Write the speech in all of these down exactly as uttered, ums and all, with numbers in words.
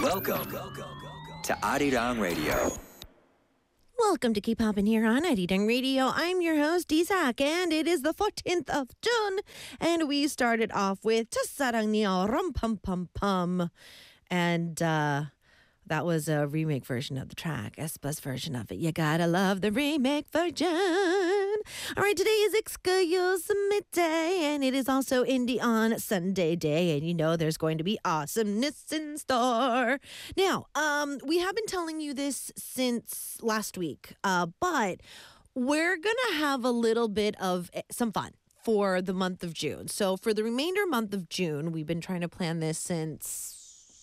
Welcome to Arirang Radio. Welcome to Keep Poppin' here on Arirang Radio. I'm your host, Isak, and it is the fourteenth of June. And we started off with Tasarang Niyo Rum Pum Pum Pum. And uh, that was a remake version of the track, aespa's version of it. You gotta love the remake version. All right, today is Excuse Midday, and it is also Indie on Sunday Day, and you know there's going to be awesomeness in store. Now, um, we have been telling you this since last week, uh, but we're gonna have a little bit of some fun for the month of June. So for the remainder month of June, we've been trying to plan this since...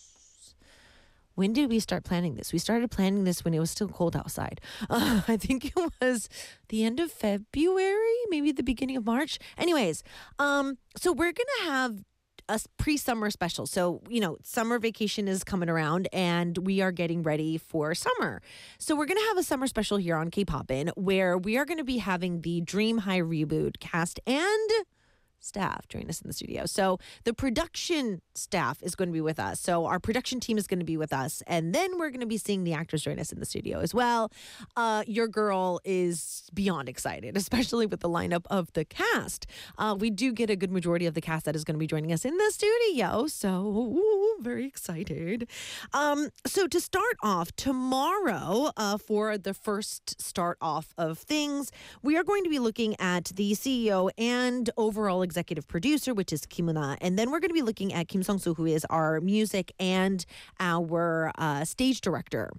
When did we start planning this? We started planning this when it was still cold outside. Uh, I think it was the end of February, maybe the beginning of March. Anyways, um, so we're going to have a pre-summer special. So, you know, summer vacation is coming around and we are getting ready for summer. So we're going to have a summer special here on K-Poppin' where we are going to be having the Dream High Reboot cast and staff join us in the studio. So the production staff is going to be with us. So our production team is going to be with us. And then we're going to be seeing the actors join us in the studio as well. Uh, your girl is beyond excited, especially with the lineup of the cast. Uh, we do get a good majority of the cast that is going to be joining us in the studio. So ooh, very excited. Um, so to start off tomorrow, uh, for the first start off of things, we are going to be looking at the C E O and overall executive producer, which is Kim Eun-ah. And then we're going to be looking at Kim Sung-soo, who is our music and our uh, stage director.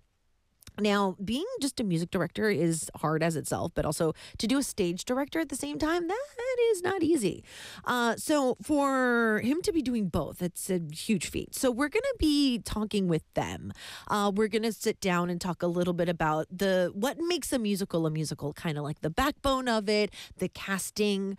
Now, being just a music director is hard as itself, but also to do a stage director at the same time, that is not easy. Uh, so for him to be doing both, it's a huge feat. So we're going to be talking with them. Uh, we're going to sit down and talk a little bit about the what makes a musical a musical, kind of like the backbone of it, the casting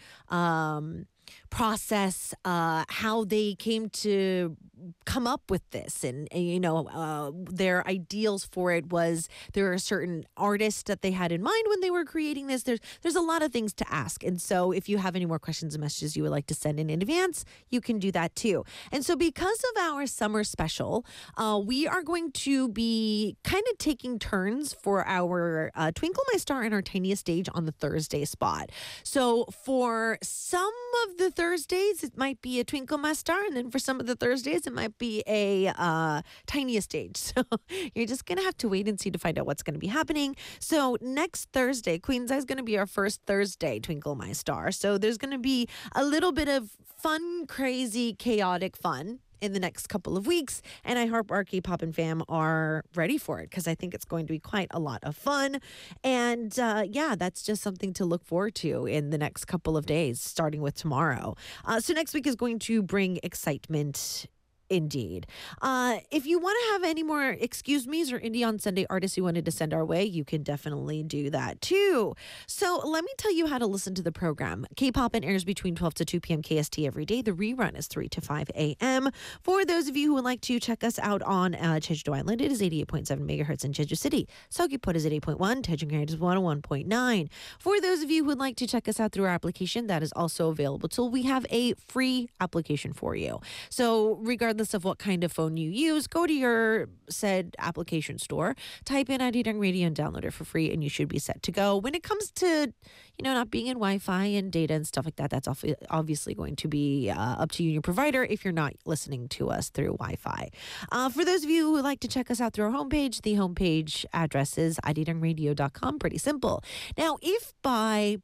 um process, uh, how they came to come up with this. And, and you know, uh, their ideals for it was there are certain artists that they had in mind when they were creating this. There's, there's a lot of things to ask. And so if you have any more questions and messages you would like to send in in advance, you can do that too. And so because of our summer special, uh, we are going to be kind of taking turns for our uh, Twinkle My Star and our Tiniest Stage on the Thursday spot. So for some of the Thursdays, it might be a Twinkle My Star, and then for some of the Thursdays, it might be a uh, Tiniest Stage. So you're just going to have to wait and see to find out what's going to be happening. So next Thursday, Queen's Eye is going to be our first Thursday Twinkle My Star. So there's going to be a little bit of fun, crazy, chaotic fun in the next couple of weeks, and I hope our K-Poppin' fam are ready for it because I think it's going to be quite a lot of fun. And uh, yeah, that's just something to look forward to in the next couple of days, starting with tomorrow. Uh, so next week is going to bring excitement. Indeed. Uh, if you want to have any more excuse me's or Indie on Sunday artists you wanted to send our way, you can definitely do that too. So let me tell you how to listen to the program. K-Poppin' airs between twelve to two p.m. K S T every day. The rerun is three to five a.m. For those of you who would like to check us out on uh, Jeju-do Island, it is eighty-eight point seven megahertz in Jeju City. Seogwipo is at eight point one. Daejung is one oh one point nine. For those of you who would like to check us out through our application, that is also available till we have a free application for you. So regardless of what kind of phone you use, go to your said application store, type in Arirang Radio and download it for free, and you should be set to go. When it comes to, you know, not being in Wi-Fi and data and stuff like that, that's obviously going to be uh, up to you and your provider if you're not listening to us through Wi-Fi. Uh, for those of you who would like to check us out through our homepage, the homepage address is arirang radio dot com. Pretty simple. Now, if by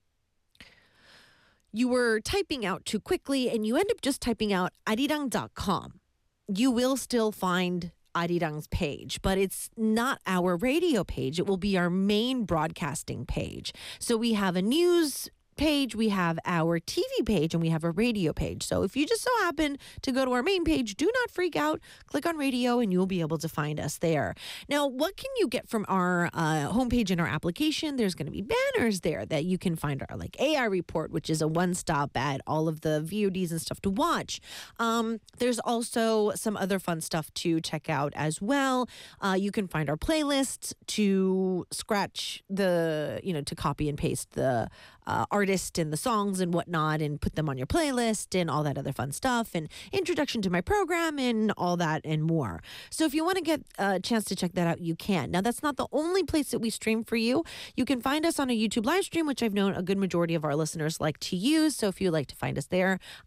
you were typing out too quickly and you end up just typing out arirang dot com, you will still find Arirang's page, but it's not our radio page. It will be our main broadcasting page. So we have a news page, we have our T V page, and we have a radio page. So if you just so happen to go to our main page, do not freak out. Click on radio and you'll be able to find us there. Now, what can you get from our uh, homepage in our application? There's going to be banners there that you can find our like A I report, which is a one-stop at all of the V O Ds and stuff to watch. Um, there's also some other fun stuff to check out as well. Uh, you can find our playlists to scratch the, you know, to copy and paste the uh, artist artist and the songs and whatnot and put them on your playlist and all that other fun stuff and introduction to my program and all that and more. So if you want to get a chance to check that out, you can. Now, that's not the only place that we stream for you. You can find us on a YouTube live stream, which I've known a good majority of our listeners like to use. So if you like to find us there,